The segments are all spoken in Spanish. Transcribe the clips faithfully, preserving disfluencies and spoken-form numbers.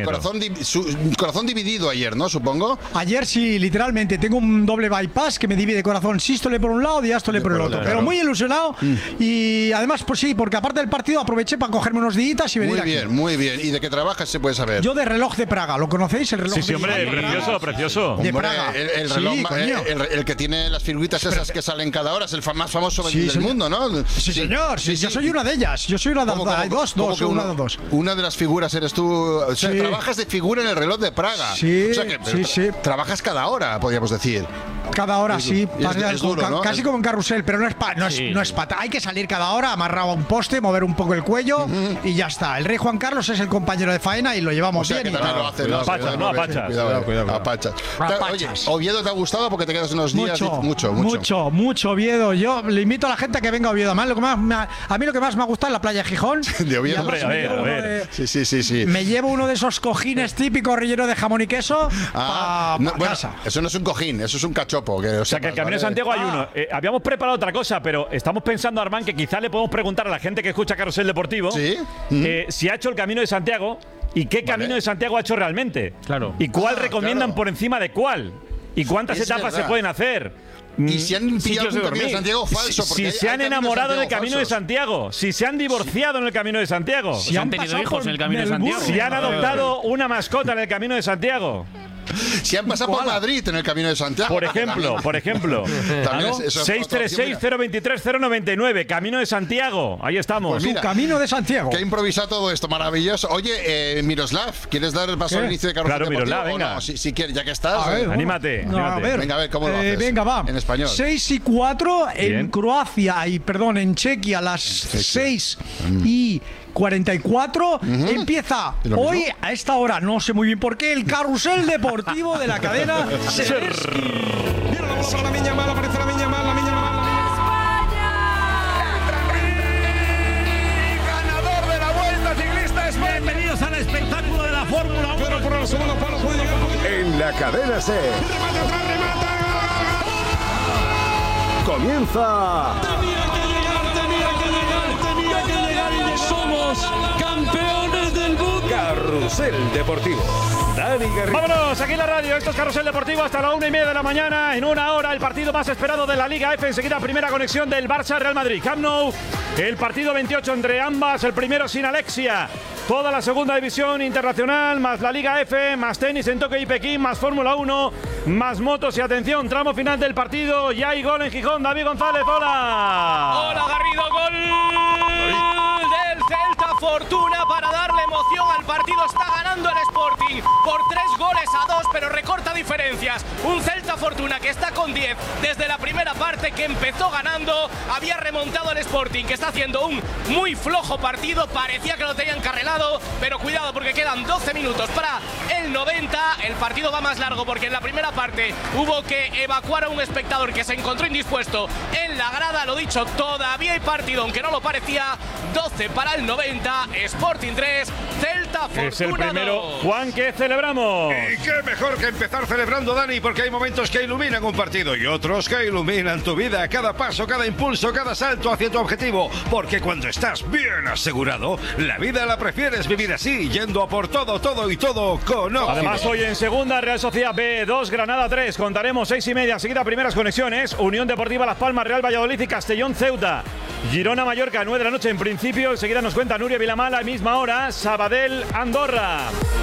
corazón, di, su, corazón dividido ayer, ¿no? Supongo. Ayer sí, literalmente. Tengo un doble bypass que me divide corazón sístole por un lado, diástole por el otro. Claro. Pero muy ilusionado. Mm. Y además, pues sí, porque aparte del partido aproveché para cogerme unos días y venir Muy aquí. bien, muy bien. ¿Y de qué trabajas se puede saber? Yo de reloj de Praga. ¿Lo conocéis? El reloj Sí, sí, de hombre, precioso, precioso. De Hombre, Praga. El, el Sí, reloj, coño. el, el que tiene las figuritas esas que salen cada hora, es el fa- más famoso Sí, del señor. mundo, ¿no? Sí, señor. Sí, sí, yo sí. soy una de ellas. Yo soy una de ¿Cómo, dos. cómo, Hay dos, cómo dos, que una uno- de dos. Una de las figuras eres tú. O sea, Sí. trabajas de figura en el reloj de Praga. Sí, o sea que sí, tra- sí. trabajas cada hora, podríamos decir. Cada hora, Es- sí. es- Pasa es con- duro, ¿no? Casi como en carrusel, pero no es pa, no es, Sí, no es sí. pata. Hay que salir cada hora, amarrado a un poste, mover un poco el cuello y ya está. El rey Juan Carlos es el compañero de faena y lo llevamos O sea que bien. y también tal. lo hace. Cuidado, ¿no? apachas, no apachas. Cuidado, Cuidado, cuidado, cuidado. apachas. Apachas. Oye, ¿Oviedo te ha gustado porque te quedas unos días? Mucho, y- mucho, mucho. mucho, mucho Oviedo. Yo le invito a la gente a que venga a Oviedo. Además, lo que más me ha- a mí lo que más me ha gustado es la playa de Gijón. De Oviedo. Y además Hombre, a me ver, llevo a uno ver. de- Sí, sí, sí, sí. Me llevo uno de esos cojines típicos relleno de jamón y queso Ah, pa- no, pa bueno, casa. eso no es un cojín, eso es un cachopo. Que O sea, que el Camino de Santiago hay uno. Eh, habíamos preparado otra cosa, pero estamos pensando, Armán, que quizás le podemos preguntar a la gente que escucha Carrusel Deportivo Sí. eh, si ha hecho el Camino de Santiago y qué Camino de Santiago ha hecho realmente. Claro. Y cuál Ah, recomiendan claro. por encima de cuál. Y cuántas Es etapas verdad. se pueden hacer. Y si han pillado Sitios un de Camino de dormir. Santiago falso. Si, porque si hay- se hay han Caminos de enamorado en el Santiago Camino de falsos. Santiago, si se han divorciado en el Camino de Santiago, Si han han tenido pasado hijos por en el Camino de Melbourne. Santiago. si han adoptado una mascota en el Camino de Santiago. Si han pasado por Madrid en el Camino de Santiago. Por ejemplo, por ejemplo. También es- eso es seis tres seis, cero dos tres, cero nueve nueve, Camino de Santiago. Ahí estamos. Pues Tu mira, camino de Santiago. que ha improvisado todo esto, maravilloso. Oye, eh, Miroslav, ¿quieres dar el paso ¿Qué? al inicio de Carrusel Claro, Deportivo Miroslav, o venga. no? Si, si quieres, ya que estás. A ver, eh, bueno. Anímate, No, a anímate. ver. Venga, a ver, ¿cómo lo Eh, haces? venga, va. En español. seis y cuatro Bien. en Croacia, y perdón, en Chequia, las seis y cuarenta y cuatro. Empieza ¿Es lo mismo? hoy, a esta hora, no sé muy bien por qué, el Carrusel Deportivo de la cadena Ser. Mira la bola para la Miña Mal, aparece la Miña Mal, la Miña Mal. Ganador de la Vuelta Ciclista España. Bienvenidos al espectáculo de la Fórmula uno. Pero por la segunda palo puede llegar, puede llegar. En la cadena C. Remata atrás, remata. Comienza Tenía que llegar, tenía que llegar, tenía que llegar y somos campeones del mundo. Carrusel Deportivo. Dani Garrido. Vámonos, aquí en la radio, esto es Carrusel Deportivo hasta la una y media de la mañana. En una hora, el partido más esperado de la Liga F. Enseguida, primera conexión del Barça-Real Madrid. Camp Nou, el partido veintiocho entre ambas, el primero sin Alexia. Toda la segunda división internacional, más la Liga F, más tenis en Tokio y Pekín, más Fórmula uno, más motos y atención, tramo final del partido. Ya hay gol en Gijón, David González, hola. Hola Garrido, gol del Celta, Fortuna para darle emoción al partido. Está ganando el Sporting por tres goles a dos, pero recorta diferencias. Un Celta Fortuna que está con diez desde la primera parte, que empezó ganando, había remontado el Sporting, que está haciendo un muy flojo partido. Parecía que lo tenían carrelado, pero cuidado porque quedan doce minutos para el noventa. El partido va más largo porque en la primera parte hubo que evacuar a un espectador que se encontró indispuesto en la grada. Lo dicho, todavía hay partido, aunque no lo parecía. doce para el noventa, Sporting tres, Celta Fortuna Es el primero, dos. Juan, que celebramos. Y qué mejor que empezar celebrando, Dani, porque hay momentos que iluminan un partido y otros que iluminan tu vida. Cada paso, cada impulso, cada salto hacia tu objetivo. Porque cuando estás bien asegurado, la vida la prefieres vivir así, yendo a por todo, todo y todo con Óxido. Además, hoy en segunda, Real Sociedad B dos, Granada tres. Contaremos seis y media. Enseguida, primeras conexiones. Unión Deportiva Las Palmas, Real Valladolid y Castellón Ceuta. Girona Mallorca, nueve de la noche en principio. Enseguida nos cuenta Nuria Vilamala, a misma hora. Sabadell Andorra.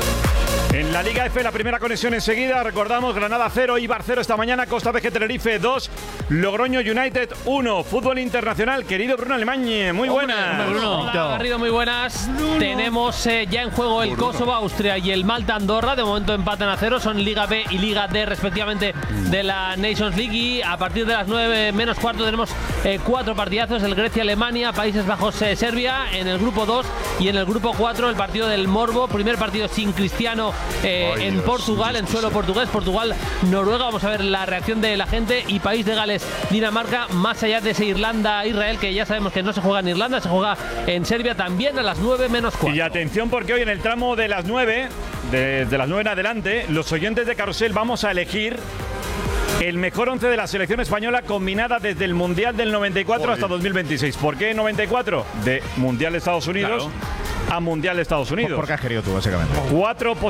En la Liga F, la primera conexión enseguida. Recordamos, Granada cero, Eibar cero esta mañana, Costa Veje Tenerife dos, Logroño United uno. Fútbol internacional, querido Bruno Alemán, muy buenas. Bruno. Hola Garrido, muy buenas. Tenemos eh, ya en juego el Kosovo, Austria y el Malta Andorra. De momento empatan a cero, son Liga B y Liga D respectivamente de la Nations League. Y a partir de las nueve menos cuarto tenemos eh, cuatro partidazos: el Grecia-Alemania, Países Bajos-Serbia en el grupo dos, y en el grupo cuatro el partido del Morbo, primer partido sin Cristiano eh, Ay, en Dios, Portugal, en suelo portugués. Portugal-Noruega, vamos a ver la reacción de la gente. Y País de Gales-Dinamarca, más allá de ese Irlanda-Israel, que ya sabemos que no se juega en Irlanda, se juega en Serbia, también a las nueve menos cuarto. Y atención, porque hoy en el tramo de las nueve, de, de las nueve en adelante, los oyentes de Carrusel vamos a elegir el mejor once de la selección española combinada desde el Mundial del noventa y cuatro hasta dos mil veintiséis. ¿Por qué noventa y cuatro? De Mundial de Estados Unidos a Mundial de Estados Unidos. ¿Por qué has querido tú, básicamente? Cuatro